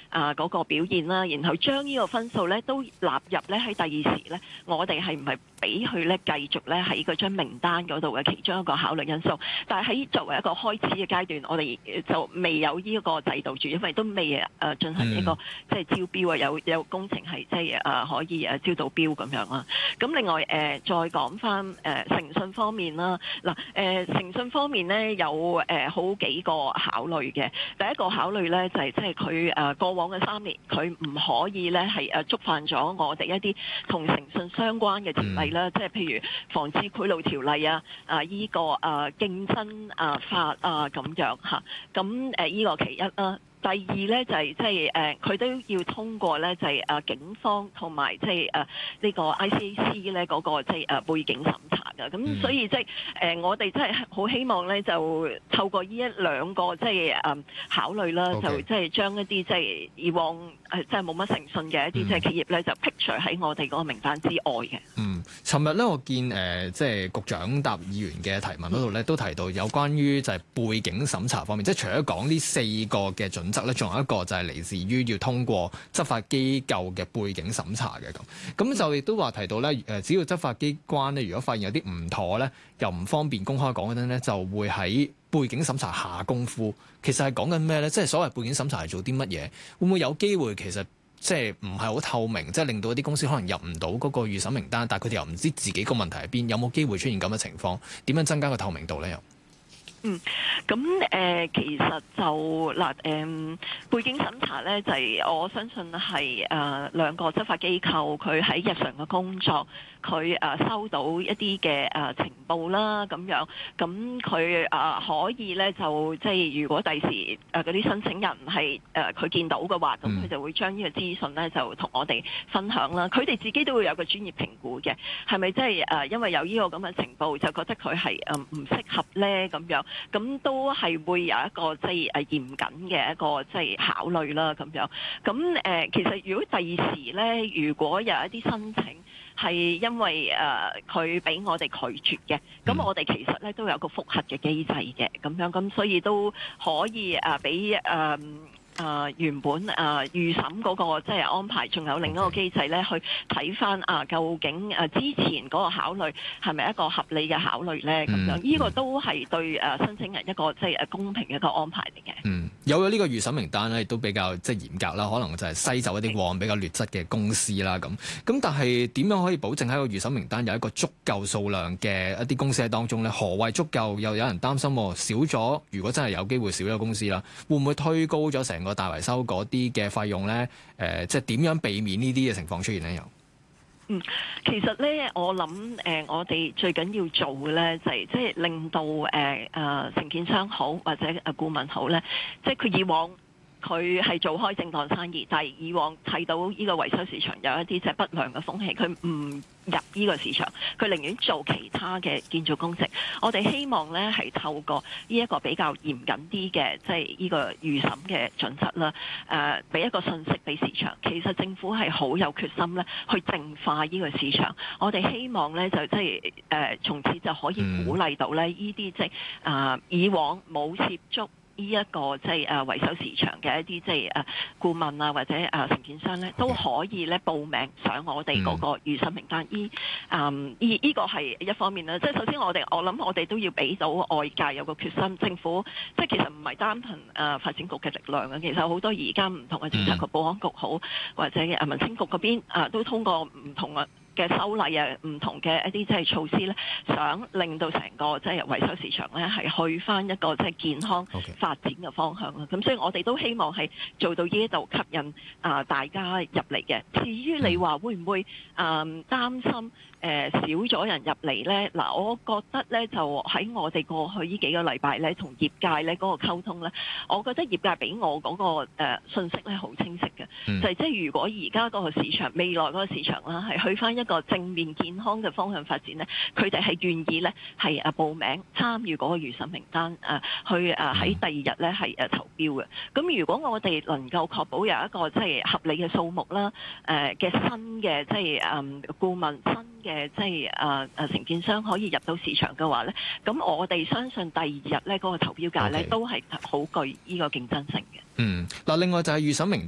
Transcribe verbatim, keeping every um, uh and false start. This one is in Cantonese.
啊嗰個表現啦，然後將呢個分數咧都納入咧喺第二時咧，我哋係唔係俾佢咧繼續咧喺嗰張名單嗰度嘅其中一個考慮因素？但係喺作為一個開始嘅階段，我哋就未有呢個制度住，因為都未誒進行一個、嗯、即係招標啊，有有工程係即係誒可以誒招到標咁樣啦。咁另外誒、呃、再講翻誒誠信方面啦，嗱誒誠信方面咧有誒、呃、好幾個考慮嘅。第一個考慮咧就係即係佢誒過往嘅三年，佢唔可以咧係誒觸犯咗我哋一啲同誠信相關嘅條例啦，即係、嗯、譬如防止賄賂條例啊，啊依、這個誒競爭啊法啊咁樣嚇，咁誒依個其一啦。第二咧就係即係誒，佢、呃、都要通過咧就係、是、誒、呃、警方同埋即係誒呢個 I C A C 咧嗰個即係誒背景審查嘅，咁、嗯、所以即係誒我哋真係好希望咧就透過呢一兩個即係誒考慮啦，Okay. 就即係將一啲即係以往誒即係冇乜誠信嘅一啲即係企業咧，就剔除喺我哋嗰個名單之外嘅。 嗯，尋日咧我見誒即係局長答議員嘅提問嗰度咧，都提到有關於就係背景審查方面，即係除咗講呢四個嘅準則咧，仲有一個就係嚟自於要通過執法機構嘅背景審查嘅咁。咁就亦都話提到咧，誒只要執法機關咧，如果發現有啲唔妥咧，又唔方便公開講嗰陣咧，就會喺背景審查下功夫。其實係講緊咩咧？即係所謂背景審查係做啲乜嘢？會唔會有機會其實即係唔係好透明，即係令到一啲公司可能入唔到嗰個預審名單，但係佢哋又唔知自己個問題喺邊？有冇機會出現咁嘅情況？點樣增加個透明度咧？又？ 嗯，咁誒、呃、其實就嗱誒、呃、背景審查咧，就係、是、我相信係誒、呃、兩個執法機構佢喺日常嘅工作，佢誒、呃、收到一啲嘅誒情報啦，咁樣，咁佢誒可以咧就即係如果第時誒嗰啲申請人係誒佢見到嘅話，咁佢就會將呢個資訊咧就同我哋分享啦。佢哋自己都會有個專業評估嘅，係咪即係誒因為有呢個咁嘅情報，就覺得佢係誒唔適合咧咁樣？咁都係會有一個即係誒嚴謹嘅一個即係考慮啦，咁樣。咁誒、呃，其實如果第二時咧，如果有一啲申請係因為誒佢俾我哋拒絕嘅，咁我哋其實咧都有個覆核嘅機制嘅，咁樣咁，所以都可以誒俾誒。呃誒、呃、原本誒、呃、預審嗰個即係安排，仲有另一個機制咧，去睇翻啊，究竟誒、呃、之前嗰個考慮係咪一個合理嘅考慮咧？咁、嗯、樣呢、這個都係對誒申請人一個即係誒公平嘅一個安排嚟嘅。嗯， 有咗呢個預審名單咧，都比較即係嚴格啦，可能就係篩走一啲過往比較劣質嘅公司啦。咁咁，但係點樣可以保證喺個預審名單有一個足夠數量嘅一啲公司喺當中咧？何謂足夠？又有人擔心少咗，如果真係有機會少咗公司啦，會唔會推高咗成個大維修嗰啲嘅費用咧？誒、呃，即係點樣避免呢啲嘅情況出現咧？又嗯，其實咧，我諗誒、呃，我哋最緊要做嘅咧，就係即係令到誒誒承建商好或者誒顧問好咧，即係佢以往佢係做開正當生意，但係以往睇到呢個維修市場有一啲即係不良嘅風氣，佢唔入呢個市場，佢寧願做其他嘅建造工程。我哋希望咧係透過呢一個比較嚴謹啲嘅，即係呢個預審嘅準則啦，誒、呃，俾一個信息俾市場。其實政府係好有決心咧，去淨化呢個市場。我哋希望咧就即係誒，從此就可以鼓勵到咧呢啲即係啊，以往冇涉足呢一個即係誒維修市場嘅一啲即係誒顧問啊，或者誒承建商咧，都可以咧報名上我哋嗰個預審名單。依誒依依個係一方面啦。即係首先我哋我諗我哋都要俾到外界有個決心，政府即係其實唔係單憑誒發展局嘅力量嘅，其實好多而家唔同嘅政策局，保安局好或者誒民政局嗰邊啊，都通過唔同嘅嘅修例啊，唔同嘅一啲即係措施咧，想令到成個即係維修市場咧係去翻一個即係健康發展嘅方向啦。咁 Okay. 所以我哋都希望係做到呢一度吸引啊、呃、大家入嚟嘅。至於你話會唔會啊、呃、擔心誒、呃、少咗人入嚟咧？嗱，我覺得咧就喺我哋過去呢幾個禮拜咧，同業界咧嗰個溝通咧，我覺得業界俾我嗰、那個誒、呃、信息咧好清晰嘅，嗯、就係即係如果而家嗰個市場未來嗰個市場啦，係去翻一個正面健康嘅方向發展咧，佢哋係願意咧係誒報名參與嗰個預審名單誒、呃，去誒喺第二日咧係誒投標嘅。咁如果我哋能夠確保有一個即係合理嘅數目啦，誒嘅新嘅即係誒顧問新嘅即係誒誒承建商可以入到市場嘅話咧，咁我哋相信第二日咧嗰個投標價咧 Okay. 都係好具呢個競爭性嘅。 嗯，嗱，另外就係預審名